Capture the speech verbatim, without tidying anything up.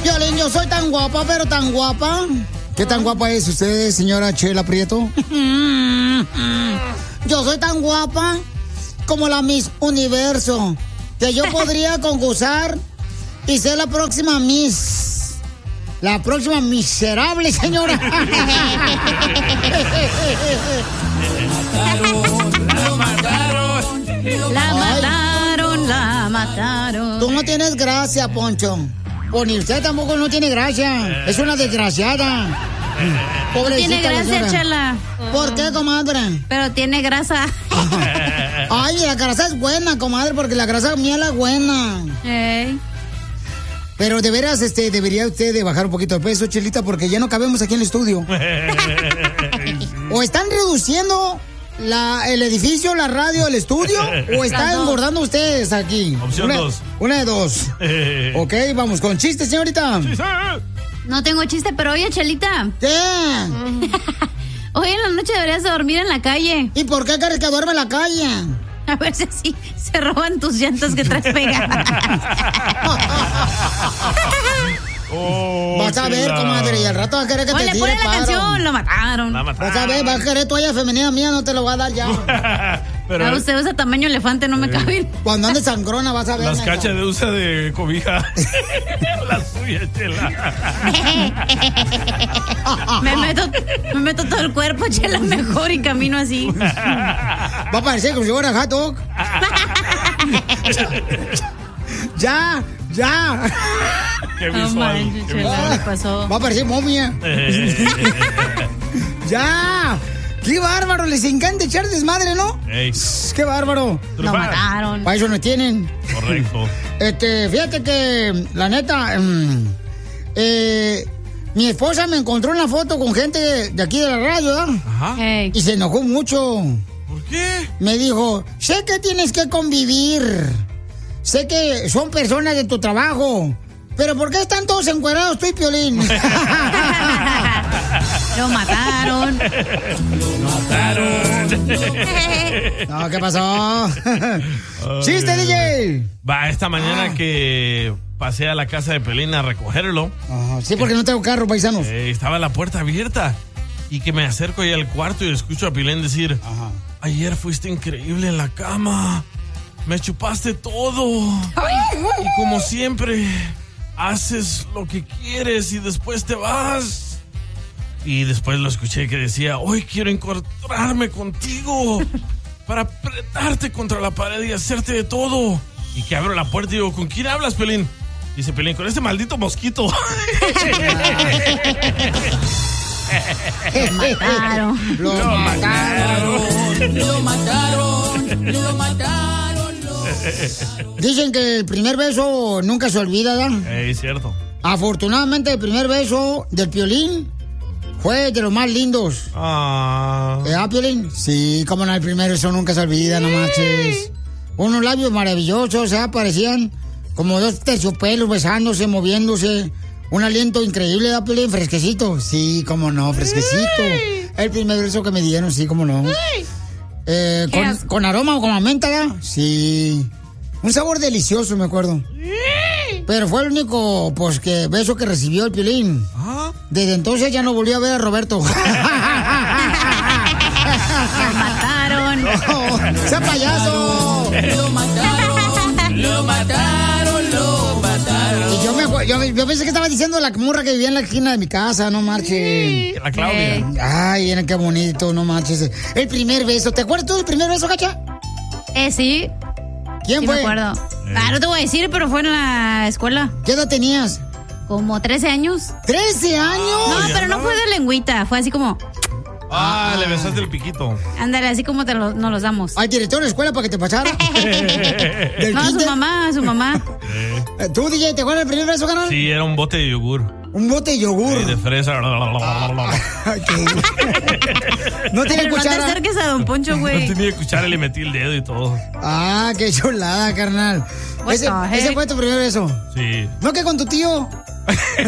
Piolín, yo soy tan guapa, pero tan guapa. ¿Qué tan guapa es usted, señora Chela Prieto? Yo soy tan guapa como la Miss Universo, que yo podría concursar y ser la próxima Miss. La próxima miserable, señora. La mataron, la mataron, la mataron. Tú no tienes gracia, Poncho. O ni usted tampoco no tiene gracia. Es una desgraciada. Pobrecita. Tiene gracia, Chela. ¿Por qué, comadre? Pero tiene grasa. Ay, la grasa es buena, comadre, porque la grasa miel es buena. Ey. Pero de veras, este, debería usted de bajar un poquito de peso, Chelita, porque ya no cabemos aquí en el estudio. O están reduciendo la, el edificio, la radio, el estudio, o están engordando ustedes aquí. Opción una, dos. Una de dos. Ok, vamos con chistes, señorita. No tengo chiste, pero oye, Chelita. ¿Qué? Hoy en la noche deberías de dormir en la calle. ¿Y por qué quieres que duerma en la calle? A ver si así se roban tus llantas que traes pegadas. Oh, vas a ver, comadre, y al rato vas a querer que Oye, te tire ponle la paro. canción, lo mataron. La mataron. Vas a ver, vas a querer toalla femenina mía, no te lo voy a dar ya. Pero Ah, usted usa tamaño elefante, no me cabe. Cuando andes sangrona vas a ver. las neta. cachas de usa de cobija. La suya, Chela. me, meto, me meto todo el cuerpo, Chela, mejor y camino así. Va a parecer como si fuera hot dog. Ya, ya. Qué No visual. manches, qué Chela, visual. ¿qué pasó? Va a parecer momia. Ya. Qué bárbaro, les encanta echar desmadre, ¿no? Ey, Qué bárbaro. Lo mataron. Para eso no tienen. correcto. Este, fíjate que, la neta, mm, eh, mi esposa me encontró una foto con gente de aquí de la radio, ¿verdad? Ajá. Hey. Y se enojó mucho. ¿Por qué? Me dijo, sé que tienes que convivir. Sé que son personas de tu trabajo. Pero ¿por qué están todos encuerados tú y Piolín? Lo mataron. Lo mataron. No, ¿qué pasó? ¡Chiste, D J! Va, esta mañana Ah. que pasé a la casa de Pelín a recogerlo, Ajá, sí, porque no tengo carro, paisanos. eh, estaba la puerta abierta. Y que me acerco ahí al cuarto y escucho a Pilén decir: Ajá. ayer fuiste increíble en la cama. Me chupaste todo. Y como siempre, haces lo que quieres y después te vas. Y después lo escuché que decía: hoy quiero encontrarme contigo para apretarte contra la pared y hacerte de todo. Y que abro la puerta y digo: ¿con quién hablas, Pelín? Dice Pelín: con este maldito mosquito. Lo mataron. Lo, Lo mataron. Lo mataron, lo mataron, lo... Dicen que el primer beso nunca se olvida, ¿verdad? Eh, es cierto. Afortunadamente, el primer beso del Piolín fue de los más lindos. Ah. ¿Eh, ah, Piolín? Sí, como no, el primer beso nunca se olvida, no manches. Unos labios maravillosos, ¿eh? Parecían como dos terciopelos besándose, moviéndose. Un aliento increíble, ¿da, Piolín? Fresquecito. Sí, cómo no, fresquecito. El primer beso que me dieron, sí, cómo no. Eh, con, con aroma o con menta, ¿da? Sí. Un sabor delicioso, me acuerdo. Pero fue el único, pues, que beso que recibió el Piolín. ¿Ah? Desde entonces ya no volvió a ver a Roberto. Lo mataron. No, ¡sea payaso! Lo mataron, lo mataron, lo mataron. Y yo, me, acu- yo, yo pensé que estaba diciendo la morra que vivía en la esquina de mi casa, no marches. La Claudia. Eh. Ay, era qué bonito, no marches. El primer beso, ¿te acuerdas tú del primer beso, Cacha? Eh, sí. ¿Quién Sí fue? me acuerdo. Ah, no te voy a decir, pero fue en la escuela. ¿Qué edad tenías? Como trece años. ¿trece años? No, ya pero no andaba. fue de lengüita. Fue así como, Ah, le besaste el piquito. ándale, así como te lo, nos los damos. ¿Al director de la escuela para que te pasara? ¿Del No, a su kinder? mamá, a su mamá. Eh, ¿Tú, D J, te acuerdas del primer beso, canal? Sí, era un bote de yogur. Un bote de yogur. Sí, de fresa. Ay, qué- No tiene Pero no te cuchara. acerques a Don Poncho, No güey. tenía cuchara y le metí el dedo y todo. Ah, qué chulada, carnal. What Ese, the heck? ese fue tu primer beso. Sí. ¿No que con tu tío?